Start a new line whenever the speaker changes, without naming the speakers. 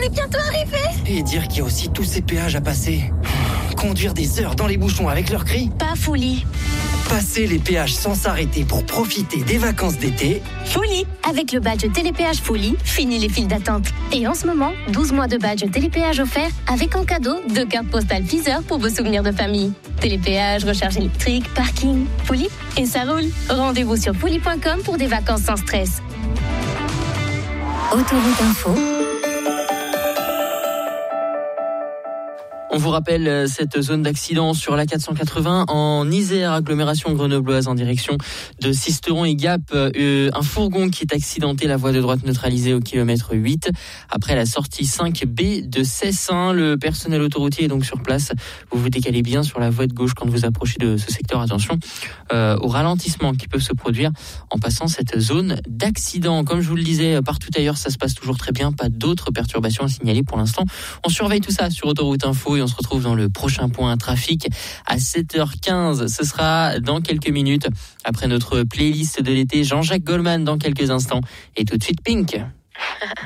est bientôt arrivé.
Et dire qu'il y a aussi tous ces péages à passer. Conduire des heures dans les bouchons avec leurs cris.
Pas Fouli.
Passer les péages sans s'arrêter pour profiter des vacances d'été.
Fouli. Avec le badge Télépéage Fouli, fini les files d'attente. Et en ce moment, 12 mois de badge Télépéage offert avec en cadeau 2 cartes postales Deezer pour vos souvenirs de famille. Télépéage, recharge électrique, parking, Fouli et ça roule. Rendez-vous sur fouli.com pour des vacances sans stress. Autoroute Info.
On vous rappelle cette zone d'accident sur la 480 en Isère, agglomération grenobloise en direction de Sisteron et Gap. Un fourgon qui est accidenté, la voie de droite neutralisée au kilomètre 8. Après la sortie 5B de Cessin, le personnel autoroutier est donc sur place. Vous vous décalez bien sur la voie de gauche quand vous approchez de ce secteur. Attention aux ralentissements qui peuvent se produire en passant cette zone d'accident. Comme je vous le disais, partout ailleurs, ça se passe toujours très bien. Pas d'autres perturbations à signaler pour l'instant. On surveille tout ça sur Autoroute Info et on se retrouve dans le prochain point trafic à 7h15. Ce sera dans quelques minutes après notre playlist de l'été. Jean-Jacques Goldman dans quelques instants. Et tout de suite Pink.